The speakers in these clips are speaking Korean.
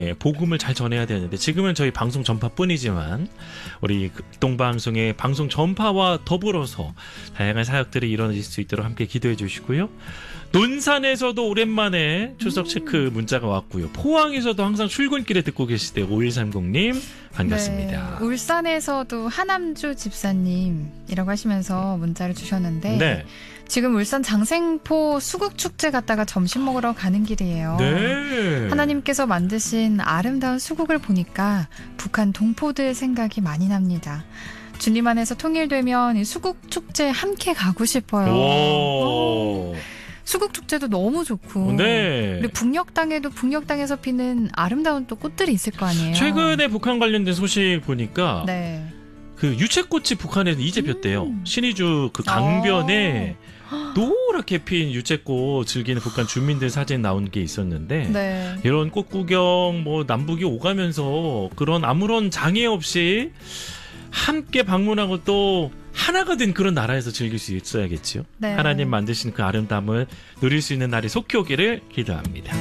복음을 잘 전해야 되는데 지금은 저희 방송 전파뿐이지만 우리 극동방송의 방송 전파와 더불어서 다양한 사역들이 이루어질 수 있도록 함께 기도해 주시고요. 논산에서도 오랜만에 출석 체크 문자가 왔고요. 포항에서도 항상 출근길에 듣고 계시대요. 5130님 반갑습니다. 네, 울산에서도 하남주 집사님이라고 하시면서 문자를 주셨는데 네. 지금 울산 장생포 수국축제 갔다가 점심 먹으러 가는 길이에요. 네. 하나님께서 만드신 아름다운 수국을 보니까 북한 동포들 생각이 많이 납니다. 주님 안에서 통일되면 이 수국축제 함께 가고 싶어요. 오. 수국축제도 너무 좋고 네. 그리고 북녘땅에서 피는 아름다운 또 꽃들이 있을 거 아니에요. 최근에 북한 관련된 소식 보니까 네. 그 유채꽃이 북한에서 이제 폈대요. 신의주 그 강변에 노랗게 핀 유채꽃 즐기는 북한 주민들 사진 나온 게 있었는데 네. 이런 꽃 구경 뭐 남북이 오가면서 그런 아무런 장애 없이 함께 방문하고 또 하나가 된 그런 나라에서 즐길 수 있어야겠죠. 네. 하나님 만드신 그 아름다움을 누릴 수 있는 날이 속히 오기를 기도합니다.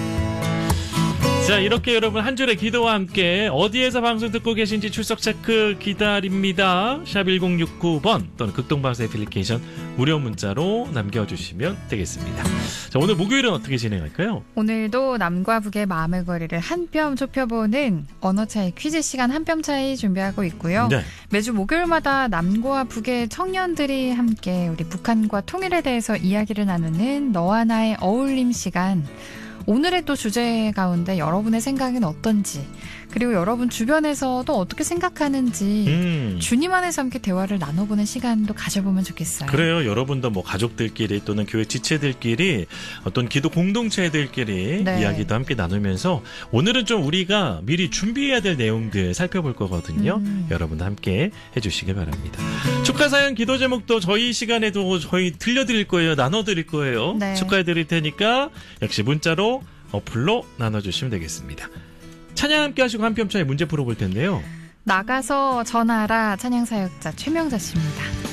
자, 이렇게 여러분 한 줄의 기도와 함께 어디에서 방송 듣고 계신지 출석 체크 기다립니다. 샵 1069번 또는 극동방송 애플리케이션 무료 문자로 남겨주시면 되겠습니다. 자, 오늘 목요일은 어떻게 진행할까요? 오늘도 남과 북의 마음의 거리를 한 뼘 좁혀보는 언어 차이 퀴즈 시간 한 뼘 차이 준비하고 있고요. 네. 매주 목요일마다 남과 북의 청년들이 함께 우리 북한과 통일에 대해서 이야기를 나누는 너와 나의 어울림 시간. 오늘의 또 주제 가운데 여러분의 생각은 어떤지 그리고 여러분 주변에서도 어떻게 생각하는지 주님 안에서 함께 대화를 나눠보는 시간도 가져보면 좋겠어요. 그래요. 여러분도 뭐 가족들끼리 또는 교회 지체들끼리 어떤 기도 공동체들끼리 네. 이야기도 함께 나누면서 오늘은 좀 우리가 미리 준비해야 될 내용들 살펴볼 거거든요. 여러분도 함께 해주시길 바랍니다. 축하 사연 기도 제목도 저희 시간에도 저희 들려드릴 거예요. 나눠드릴 거예요. 네. 축하해 드릴 테니까 역시 문자로 어플로 나눠주시면 되겠습니다. 찬양 함께 하시고 한 뼘 차에 문제 풀어볼 텐데요. 나가서 전하라 찬양 사역자 최명자 씨입니다.